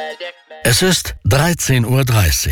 Es ist 13:30 Uhr.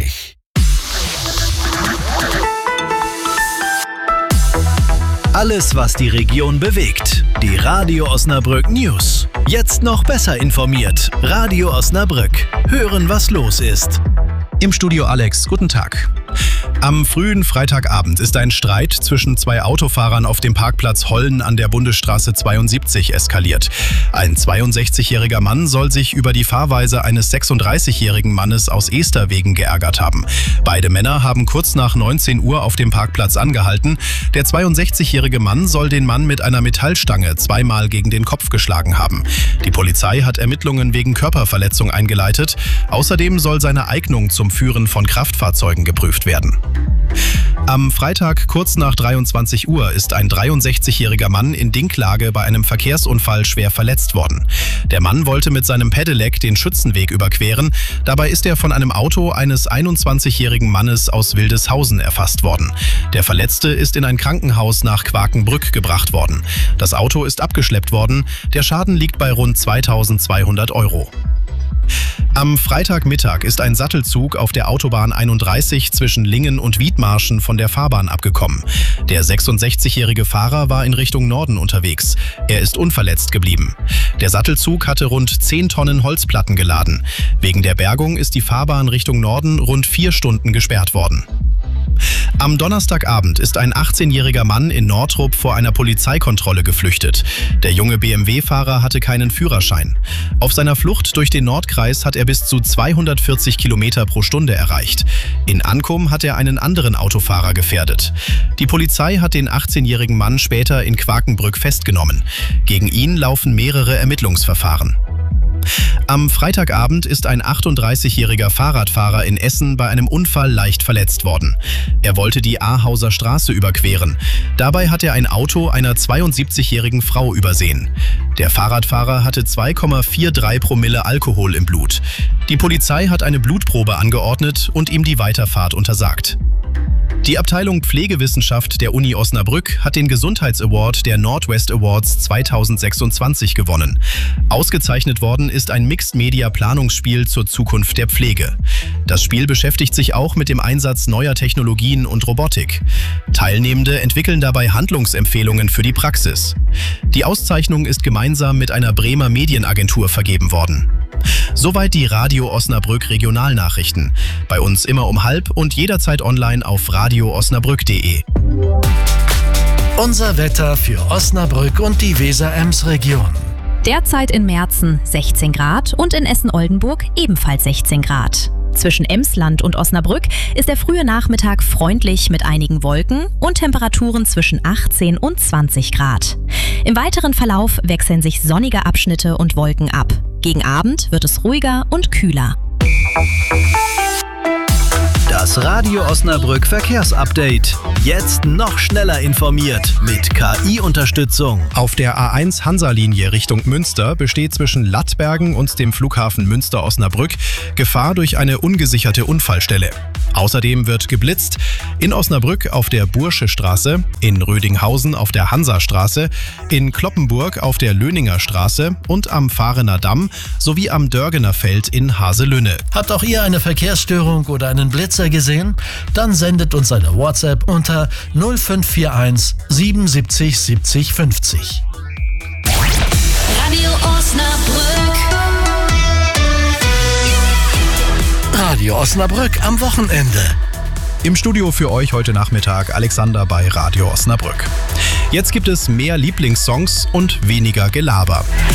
Alles, was die Region bewegt. Die Radio Osnabrück News. Jetzt noch besser informiert. Radio Osnabrück. Hören, was los ist. Im Studio Alex, guten Tag. Am frühen Freitagabend ist ein Streit zwischen zwei Autofahrern auf dem Parkplatz Hollen an der Bundesstraße 72 eskaliert. Ein 62-jähriger Mann soll sich über die Fahrweise eines 36-jährigen Mannes aus Esterwegen geärgert haben. Beide Männer haben kurz nach 19 Uhr auf dem Parkplatz angehalten. Der 62-jährige Mann soll den Mann mit einer Metallstange zweimal gegen den Kopf geschlagen haben. Die Polizei hat Ermittlungen wegen Körperverletzung eingeleitet. Außerdem soll seine Eignung zum Führen von Kraftfahrzeugen geprüft werden. Am Freitag kurz nach 23 Uhr ist ein 63-jähriger Mann in Dinklage bei einem Verkehrsunfall schwer verletzt worden. Der Mann wollte mit seinem Pedelec den Schützenweg überqueren. Dabei ist er von einem Auto eines 21-jährigen Mannes aus Wildeshausen erfasst worden. Der Verletzte ist in ein Krankenhaus nach Quakenbrück gebracht worden. Das Auto ist abgeschleppt worden. Der Schaden liegt bei rund 2.200 €. Am Freitagmittag ist ein Sattelzug auf der Autobahn 31 zwischen Lingen und Wiedmarschen von der Fahrbahn abgekommen. Der 66-jährige Fahrer war in Richtung Norden unterwegs. Er ist unverletzt geblieben. Der Sattelzug hatte rund 10 Tonnen Holzplatten geladen. Wegen der Bergung ist die Fahrbahn Richtung Norden rund 4 Stunden gesperrt worden. Am Donnerstagabend ist ein 18-jähriger Mann in Nordrup vor einer Polizeikontrolle geflüchtet. Der junge BMW-Fahrer hatte keinen Führerschein. Auf seiner Flucht durch den Nordkreis hat er bis zu 240 Kilometer pro Stunde erreicht. In Ankum hat er einen anderen Autofahrer gefährdet. Die Polizei hat den 18-jährigen Mann später in Quakenbrück festgenommen. Gegen ihn laufen mehrere Ermittlungsverfahren. Am Freitagabend ist ein 38-jähriger Fahrradfahrer in Essen bei einem Unfall leicht verletzt worden. Er wollte die Ahauser Straße überqueren. Dabei hat er ein Auto einer 72-jährigen Frau übersehen. Der Fahrradfahrer hatte 2,43 Promille Alkohol im Blut. Die Polizei hat eine Blutprobe angeordnet und ihm die Weiterfahrt untersagt. Die Abteilung Pflegewissenschaft der Uni Osnabrück hat den Gesundheitsaward der Northwest Awards 2026 gewonnen. Ausgezeichnet worden ist ein Mixed-Media-Planungsspiel zur Zukunft der Pflege. Das Spiel beschäftigt sich auch mit dem Einsatz neuer Technologien und Robotik. Teilnehmende entwickeln dabei Handlungsempfehlungen für die Praxis. Die Auszeichnung ist gemeinsam mit einer Bremer Medienagentur vergeben worden. Soweit die Radio Osnabrück Regionalnachrichten. Bei uns immer um 12:30 und jederzeit online auf radioosnabrück.de. Unser Wetter für Osnabrück und die Weser-Ems-Region. Derzeit in Merzen 16 Grad und in Essen-Oldenburg ebenfalls 16 Grad. Zwischen Emsland und Osnabrück ist der frühe Nachmittag freundlich mit einigen Wolken und Temperaturen zwischen 18 und 20 Grad. Im weiteren Verlauf wechseln sich sonnige Abschnitte und Wolken ab. Gegen Abend wird es ruhiger und kühler. Das Radio Osnabrück Verkehrsupdate. Jetzt noch schneller informiert mit KI-Unterstützung. Auf der A1 Hansa-Linie Richtung Münster besteht zwischen Lattbergen und dem Flughafen Münster-Osnabrück Gefahr durch eine ungesicherte Unfallstelle. Außerdem wird geblitzt in Osnabrück auf der Bursche Straße, in Rödinghausen auf der Hansastraße, in Kloppenburg auf der Löninger Straße und am Fahrener Damm sowie am Dörgener Feld in Haselünne. Habt auch ihr eine Verkehrsstörung oder einen Blitzer gesehen? Dann sendet uns eine WhatsApp unter 0541 77 70 50. Radio Osnabrück. Radio Osnabrück am Wochenende. Im Studio für euch heute Nachmittag Alexander bei Radio Osnabrück. Jetzt gibt es mehr Lieblingssongs und weniger Gelaber.